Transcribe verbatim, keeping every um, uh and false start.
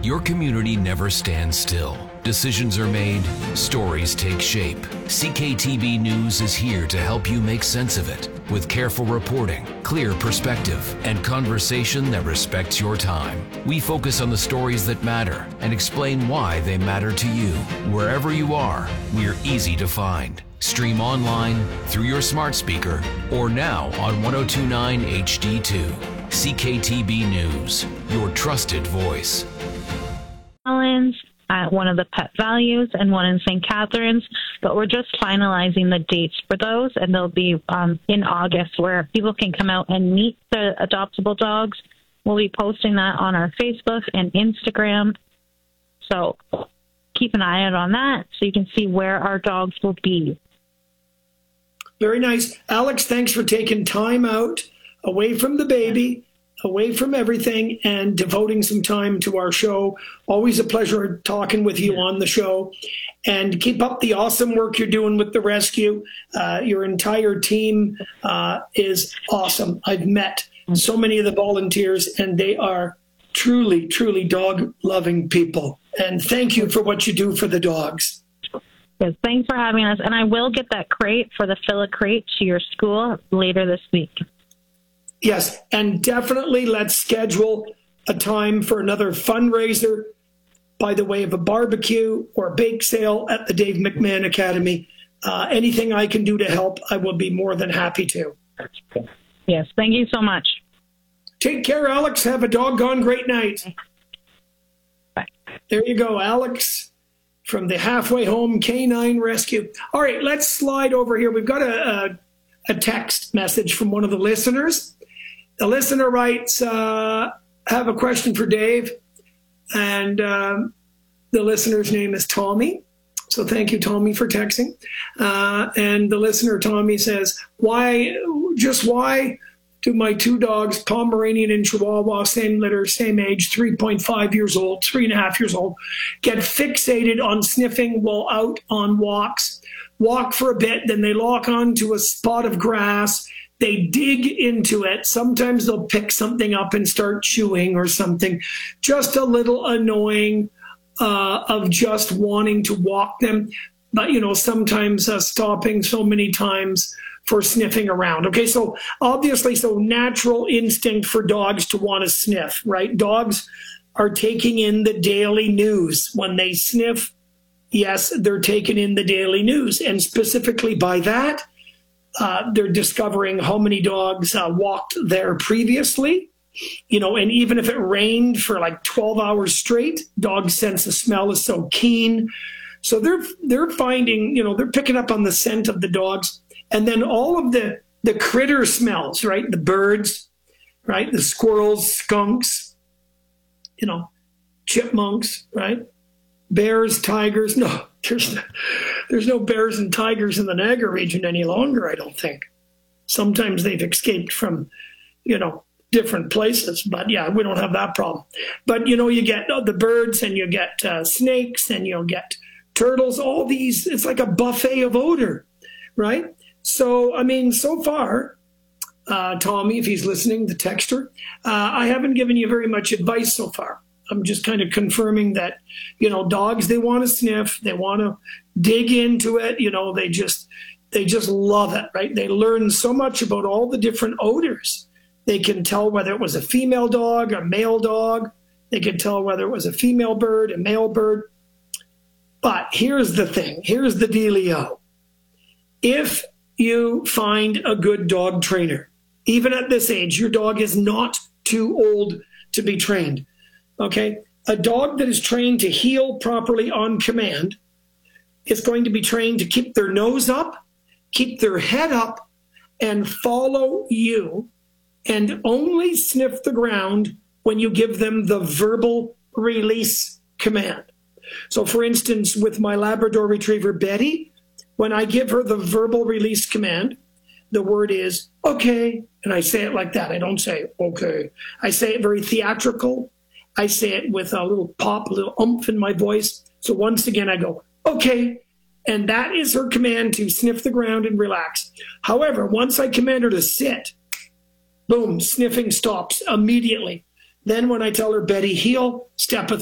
Your community never stands still. Decisions are made, stories take shape. C K T B News is here to help you make sense of it with careful reporting, clear perspective, and conversation that respects your time. We focus on the stories that matter and explain why they matter to you. Wherever you are, we're easy to find. Stream online, through your smart speaker, or now on one oh two point nine H D two. C K T B News, your trusted voice. At one of the Pet Values and one in Saint Catharines, but we're just finalizing the dates for those, and they'll be um, in August, where people can come out and meet the adoptable dogs. We'll be posting that on our Facebook and Instagram, so keep an eye out on that so you can see where our dogs will be. Very nice. Alex, thanks for taking time out away from the baby, away from everything, and devoting some time to our show. Always a pleasure talking with you on the show. And keep up the awesome work you're doing with the rescue. Uh, your entire team uh, is awesome. I've met so many of the volunteers, and they are truly, truly dog-loving people. And thank you for what you do for the dogs. Yes, thanks for having us. And I will get that crate for the Fill a Crate to your school later this week. Yes, and definitely let's schedule a time for another fundraiser by the way of a barbecue or a bake sale at the Dave McMahon Academy. Uh, anything I can do to help, I will be more than happy to. Yes, thank you so much. Take care, Alex. Have a doggone great night. Bye. There you go, Alex, from the Halfway Home Canine Rescue. All right, let's slide over here. We've got a, a, a text message from one of the listeners. The listener writes, uh, have a question for Dave. And um, the listener's name is Tommy. So thank you, Tommy, for texting. Uh, and the listener, Tommy, says, why, just why do my two dogs, Pomeranian and Chihuahua, same litter, same age, three point five years old, three and a half years old, get fixated on sniffing while out on walks, walk for a bit, then they lock onto a spot of grass. They dig into it. Sometimes they'll pick something up and start chewing or something. Just a little annoying uh, of just wanting to walk them. But, you know, sometimes uh, stopping so many times for sniffing around. Okay, so obviously, so natural instinct for dogs to want to sniff, right? Dogs are taking in the daily news. When they sniff, yes, they're taking in the daily news. And specifically by that, Uh, they're discovering how many dogs uh, walked there previously, you know, and even if it rained for like twelve hours straight, dogs' sense of smell is so keen. So they're they're finding, you know, they're picking up on the scent of the dogs, and then all of the the critter smells, right? The birds, right? The squirrels, skunks, you know, chipmunks, right? Bears, tigers. No, there's no, there's no bears and tigers in the Niagara region any longer, I don't think. Sometimes they've escaped from, you know, different places. But, yeah, we don't have that problem. But, you know, you get uh, the birds and you get uh, snakes and you'll get turtles, all these. It's like a buffet of odor, right? So, I mean, so far, uh, Tommy, if he's listening, the texter, uh, I haven't given you very much advice so far. I'm just kind of confirming that, you know, dogs, they want to sniff, they want to dig into it, you know, they just, they just love it, right? They learn so much about all the different odors. They can tell whether it was a female dog, a male dog. They can tell whether it was a female bird, a male bird. But here's the thing, here's the dealio. If you find a good dog trainer, even at this age, your dog is not too old to be trained. Okay, a dog that is trained to heel properly on command is going to be trained to keep their nose up, keep their head up, and follow you, and only sniff the ground when you give them the verbal release command. So, for instance, with my Labrador Retriever, Betty, when I give her the verbal release command, the word is, okay, and I say it like that. I don't say, okay. I say it very theatrical. I say it with a little pop, a little oomph in my voice. So once again, I go, okay. And that is her command to sniff the ground and relax. However, once I command her to sit, boom, sniffing stops immediately. Then when I tell her, Betty, heel, step